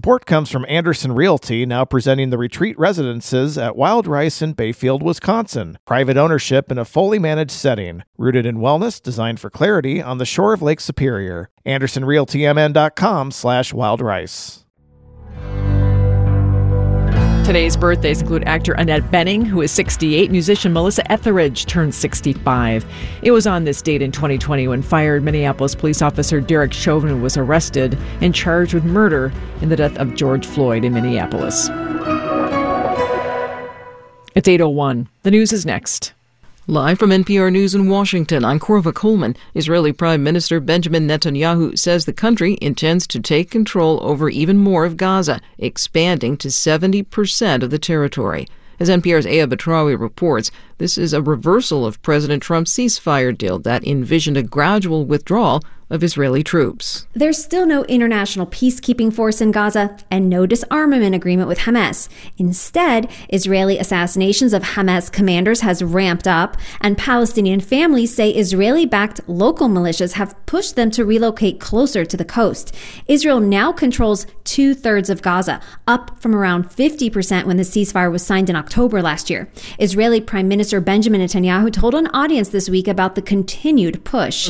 Support comes from Anderson Realty, now presenting the retreat residences at Wild Rice in Bayfield, Wisconsin. Private ownership in a fully managed setting, rooted in wellness, designed for clarity on the shore of Lake Superior. AndersonRealtyMN.com/wildrice. Today's birthdays include actor Annette Bening, who is 68. Musician Melissa Etheridge turned 65. It was on this date in 2020 when fired Minneapolis police officer Derek Chauvin was arrested and charged with murder in the death of George Floyd in Minneapolis. It's 8:01. The news is next. Live from NPR News in Washington, I'm Korva Coleman. Israeli Prime Minister Benjamin Netanyahu says the country intends to take control over even more of Gaza, expanding to 70% of the territory. As NPR's Aya Batrawi reports, this is a reversal of President Trump's ceasefire deal that envisioned a gradual withdrawal of Israeli troops. There's still no international peacekeeping force in Gaza and no disarmament agreement with Hamas. Instead, Israeli assassinations of Hamas commanders has ramped up, and Palestinian families say Israeli-backed local militias have pushed them to relocate closer to the coast. Israel now controls 2/3 of Gaza, up from around 50% when the ceasefire was signed in October last year. Israeli Prime Minister Benjamin Netanyahu told an audience this week about the continued push.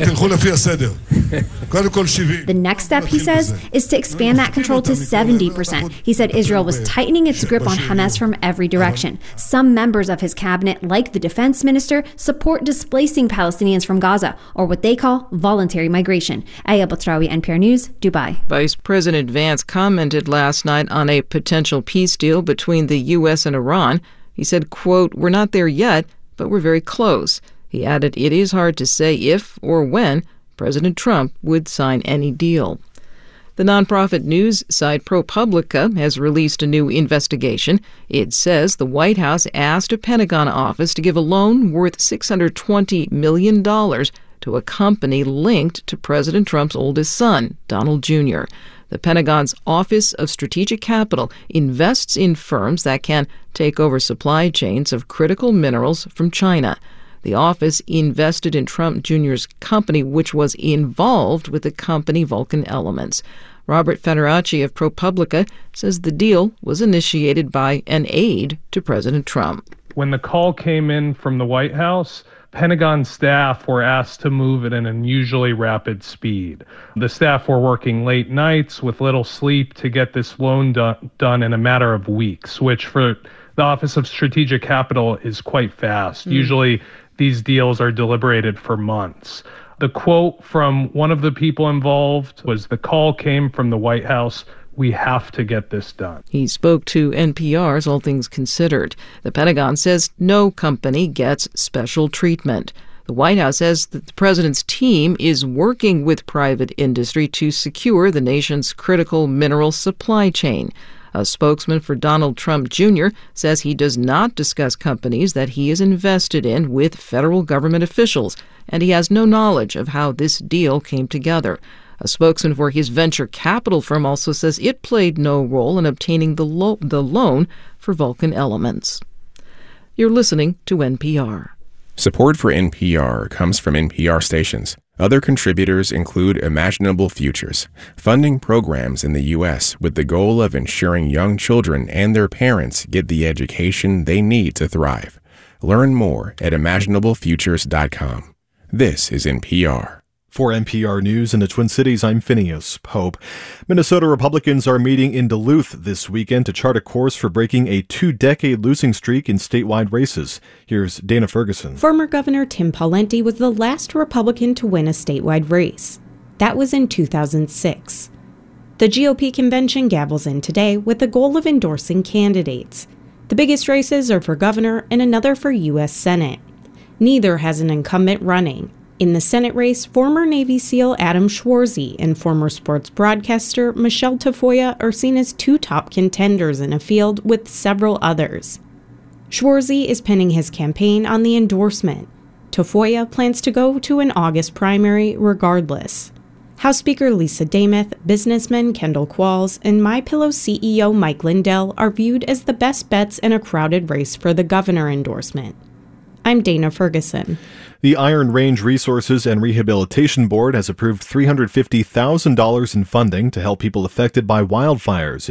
The next step, he says, is to expand that control to 70%. He said Israel was tightening its grip on Hamas from every direction. Some members of his cabinet, like the defense minister, support displacing Palestinians from Gaza, or what they call voluntary migration. Aya Batrawi, NPR News, Dubai. Vice President Vance commented last night on a potential peace deal between the U.S. and Iran. He said, quote, "We're not there yet, but we're very close." He added, "It is hard to say if or when President Trump would sign any deal." The nonprofit news site ProPublica has released a new investigation. It says the White House asked a Pentagon office to give a loan worth $620 million to a company linked to President Trump's oldest son, Donald Jr. The Pentagon's Office of Strategic Capital invests in firms that can take over supply chains of critical minerals from China. The office invested in Trump Jr.'s company, which was involved with the company Vulcan Elements. Robert Federacci of ProPublica says the deal was initiated by an aide to President Trump. When the call came in from the White House, Pentagon staff were asked to move at an unusually rapid speed. The staff were working late nights with little sleep to get this loan done in a matter of weeks, which for the Office of Strategic Capital is quite fast. Usually these deals are deliberated for months. The quote from one of the people involved was, "The call came from the White House. We have to get this done." He spoke to NPR's All Things Considered. The Pentagon says no company gets special treatment. The White House says that the president's team is working with private industry to secure the nation's critical mineral supply chain. A spokesman for Donald Trump Jr. says he does not discuss companies that he is invested in with federal government officials, and he has no knowledge of how this deal came together. A spokesman for his venture capital firm also says it played no role in obtaining the loan for Vulcan Elements. You're listening to NPR. Support for NPR comes from NPR stations. Other contributors include Imaginable Futures, funding programs in the U.S. with the goal of ensuring young children and their parents get the education they need to thrive. Learn more at imaginablefutures.com. This is NPR. For NPR News in the Twin Cities, I'm Phineas Pope. Minnesota Republicans are meeting in Duluth this weekend to chart a course for breaking a 2-decade losing streak in statewide races. Here's Dana Ferguson. Former Governor Tim Pawlenty was the last Republican to win a statewide race. That was in 2006. The GOP convention gavels in today with the goal of endorsing candidates. The biggest races are for governor and another for U.S. Senate. Neither has an incumbent running. In the Senate race, former Navy SEAL Adam Schwarzy and former sports broadcaster Michelle Tafoya are seen as two top contenders in a field with several others. Schwarzy is pinning his campaign on the endorsement. Tafoya plans to go to an August primary regardless. House Speaker Lisa Demuth, businessman Kendall Qualls, and MyPillow CEO Mike Lindell are viewed as the best bets in a crowded race for the governor endorsement. I'm Dana Ferguson. The Iron Range Resources and Rehabilitation Board has approved $350,000 in funding to help people affected by wildfires